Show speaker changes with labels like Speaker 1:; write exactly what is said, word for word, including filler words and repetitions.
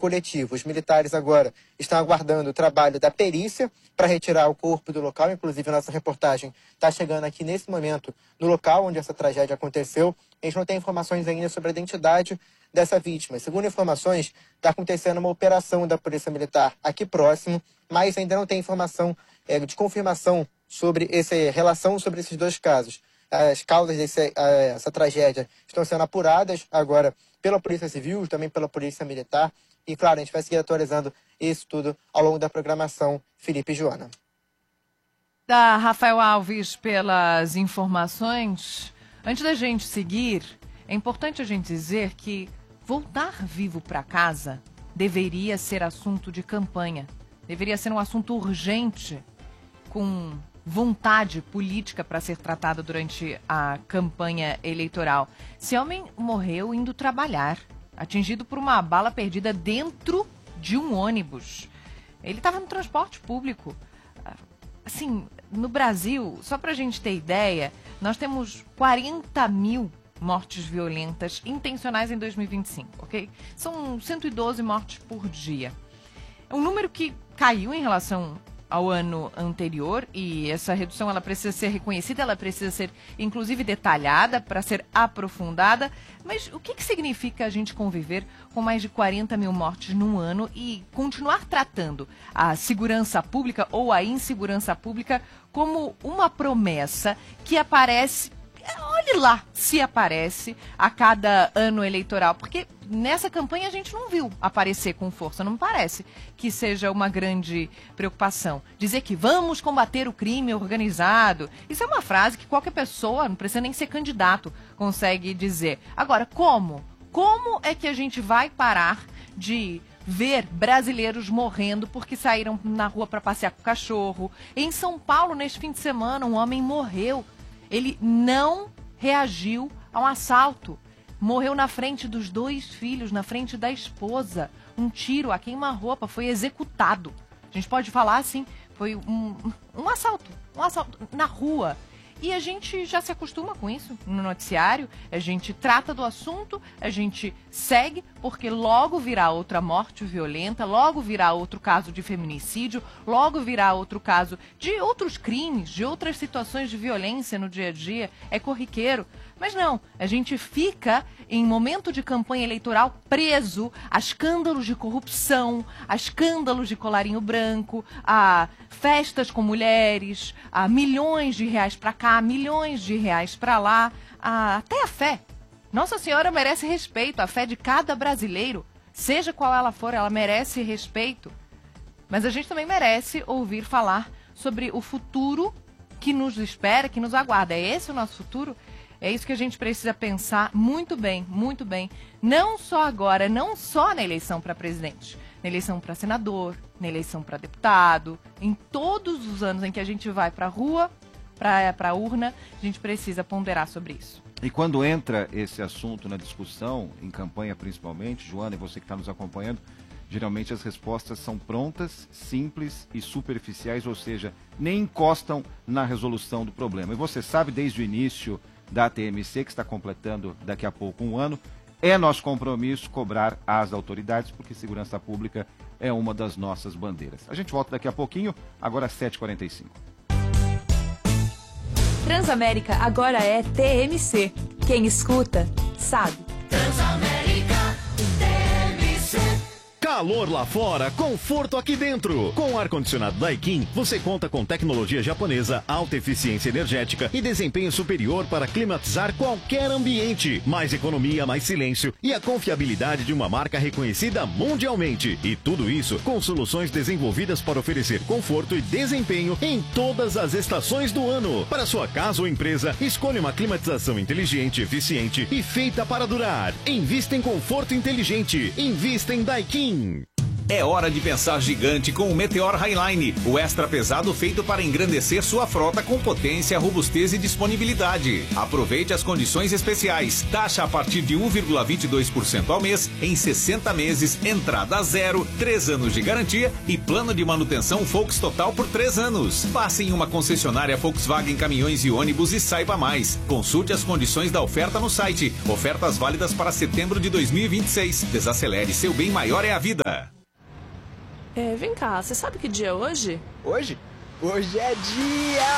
Speaker 1: coletivo. Os militares agora estão aguardando o trabalho da perícia para retirar o corpo do local. Inclusive, a nossa reportagem está chegando aqui nesse momento no local onde essa tragédia aconteceu. A gente não tem informações ainda sobre a identidade dessa vítima. Segundo informações, está acontecendo uma operação da Polícia Militar aqui próximo, mas ainda não tem informação é, de confirmação sobre essa relação sobre esses dois casos. As causas dessa tragédia estão sendo apuradas agora pela Polícia Civil, também pela Polícia Militar. E, claro, a gente vai seguir atualizando isso tudo ao longo da programação. Felipe e Joana.
Speaker 2: Da Rafael Alves pelas informações. Antes da gente seguir, é importante a gente dizer que voltar vivo para casa deveria ser assunto de campanha. Deveria ser um assunto urgente, com vontade política para ser tratado durante a campanha eleitoral. Esse homem morreu indo trabalhar, atingido por uma bala perdida dentro de um ônibus. Ele estava no transporte público. Assim, no Brasil, só para a gente ter ideia, nós temos quarenta mil mortes violentas intencionais em dois mil e vinte e cinco, ok? São cento e doze mortes por dia. É um número que caiu em relação ao ano anterior, e essa redução ela precisa ser reconhecida, ela precisa ser inclusive detalhada para ser aprofundada. Mas o que, que significa a gente conviver com mais de quarenta mil mortes num ano e continuar tratando a segurança pública ou a insegurança pública como uma promessa que aparece, olhe lá se aparece a cada ano eleitoral? Porque nessa campanha a gente não viu aparecer com força, não parece que seja uma grande preocupação. Dizer que vamos combater o crime organizado, isso é uma frase que qualquer pessoa, não precisa nem ser candidato, consegue dizer. Agora, como? Como é que a gente vai parar de ver brasileiros morrendo porque saíram na rua para passear com o cachorro? Em São Paulo, neste fim de semana, um homem morreu. Ele não reagiu a um assalto. Morreu na frente dos dois filhos, na frente da esposa. Um tiro a queima-roupa, foi executado. A gente pode falar assim, foi um, um assalto, um assalto na rua. E a gente já se acostuma com isso no noticiário, a gente trata do assunto, a gente segue, porque logo virá outra morte violenta, logo virá outro caso de feminicídio, logo virá outro caso de outros crimes, de outras situações de violência no dia a dia, é corriqueiro. Mas não, a gente fica em momento de campanha eleitoral preso a escândalos de corrupção, a escândalos de colarinho branco, a festas com mulheres, a milhões de reais para cá, milhões de reais para lá, a, até a fé. Nossa Senhora merece respeito, a fé de cada brasileiro, seja qual ela for, ela merece respeito. Mas a gente também merece ouvir falar sobre o futuro que nos espera, que nos aguarda. É esse o nosso futuro? É isso que a gente precisa pensar muito bem, muito bem. Não só agora, não só na eleição para presidente, na eleição para senador, na eleição para deputado, em todos os anos em que a gente vai para a rua, para a urna, a gente precisa ponderar sobre isso.
Speaker 3: E quando entra esse assunto na discussão, em campanha principalmente, Joana, e você que está nos acompanhando, geralmente as respostas são prontas, simples e superficiais, ou seja, nem encostam na resolução do problema. E você sabe desde o início da T M C, que está completando daqui a pouco um ano, é nosso compromisso cobrar às autoridades, porque segurança pública é uma das nossas bandeiras. A gente volta daqui a pouquinho, agora às sete e quarenta e cinco.
Speaker 4: Transamérica agora é T M C. Quem escuta, sabe.
Speaker 5: Transamérica, T M C.
Speaker 6: Calor lá fora, conforto aqui dentro. Com o ar-condicionado Daikin, você conta com tecnologia japonesa, alta eficiência energética e desempenho superior para climatizar qualquer ambiente. Mais economia, mais silêncio e a confiabilidade de uma marca reconhecida mundialmente. E tudo isso com soluções desenvolvidas para oferecer conforto e desempenho em todas as estações do ano. Para sua casa ou empresa, escolha uma climatização inteligente, eficiente e feita para durar. Invista em conforto inteligente. Invista em Daikin.
Speaker 7: É hora de pensar gigante com o Meteor Highline, o extra pesado feito para engrandecer sua frota com potência, robustez e disponibilidade. Aproveite as condições especiais. Taxa a partir de um vírgula vinte e dois por cento ao mês, em sessenta meses, entrada a zero, três anos de garantia e plano de manutenção Volks Total por três anos. Passe em uma concessionária Volkswagen Caminhões e Ônibus e saiba mais. Consulte as condições da oferta no site. Ofertas válidas para setembro de dois mil e vinte e seis. Desacelere, seu bem maior é a vida.
Speaker 8: É, vem cá, você sabe que dia é hoje?
Speaker 9: Hoje? Hoje é dia...